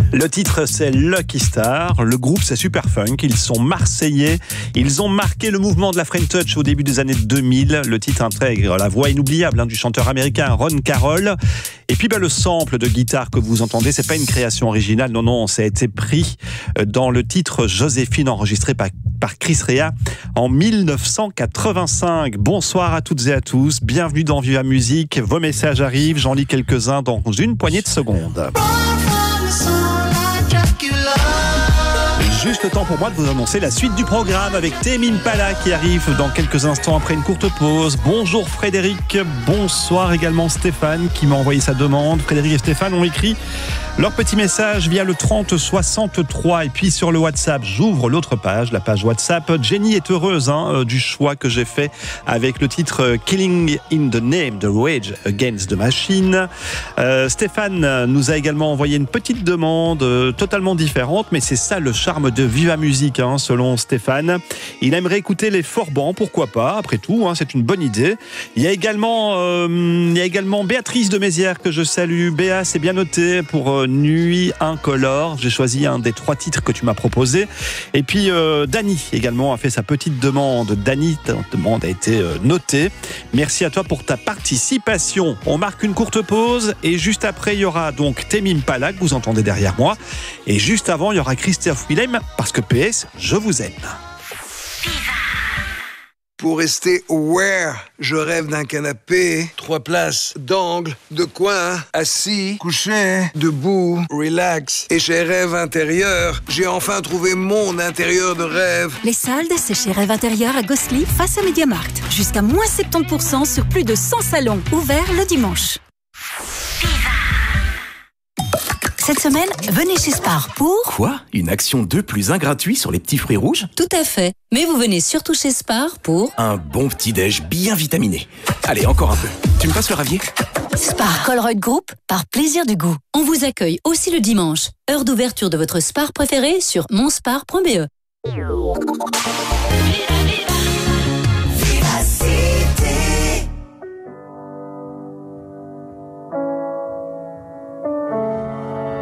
Le titre, c'est Lucky Star. Le groupe, c'est Superfunk. Ils sont marseillais. Ils ont marqué le mouvement de la French Touch au début des années 2000. Le titre intègre la voix inoubliable du chanteur américain Ron Carroll. Et puis le sample de guitare que vous entendez, c'est pas une création originale. Non, ça a été pris dans le titre Joséphine, enregistré par Chris Rea en 1985. Bonsoir à toutes et à tous. Bienvenue dans Viva Musique. Vos messages arrivent. J'en lis quelques-uns dans une poignée de secondes. Juste le temps pour moi de vous annoncer la suite du programme avec Tame Impala qui arrive dans quelques instants après une courte pause. Bonjour Frédéric, bonsoir également Stéphane qui m'a envoyé sa demande. Frédéric et Stéphane ont écrit leur petit message via le 3063 et puis sur le WhatsApp, j'ouvre l'autre page, la page WhatsApp. Jenny est heureuse du choix que j'ai fait avec le titre Killing in the Name de Rage Against the Machine. Stéphane nous a également envoyé une petite demande totalement différente, mais c'est ça le charme de Viva Musique, selon Stéphane. Il aimerait écouter les Forbans, pourquoi pas, après tout, c'est une bonne idée. Il y a également Béatrice de Mézières que je salue. Béa, c'est bien noté pour Nuit Incolore. J'ai choisi un des 3 titres que tu m'as proposé. Et puis Dany également a fait sa petite demande. Dany, ta demande a été notée. Merci à toi pour ta participation. On marque une courte pause et juste après il y aura donc Tame Impala que vous entendez derrière moi. Et juste avant il y aura Christophe Willem parce que PS, je vous aime. Pour rester aware, je rêve d'un canapé, 3 places, d'angle, de coin, assis, couché, debout, relax. Et chez Rêve Intérieur, j'ai enfin trouvé mon intérieur de rêve. Les soldes, c'est chez Rêve Intérieur à Gosselies, face à Mediamarkt. Jusqu'à moins 70% sur plus de 100 salons, ouverts le dimanche. Cette semaine, venez chez Spar pour... Quoi ? Une action 2 plus 1 gratuit sur les petits fruits rouges ? Tout à fait. Mais vous venez surtout chez Spar pour... Un bon petit-déj bien vitaminé. Allez, encore un peu. Tu me passes le ravier ? Spar Colruyt Group, par plaisir du goût. On vous accueille aussi le dimanche. Heure d'ouverture de votre Spar préféré sur monspar.be.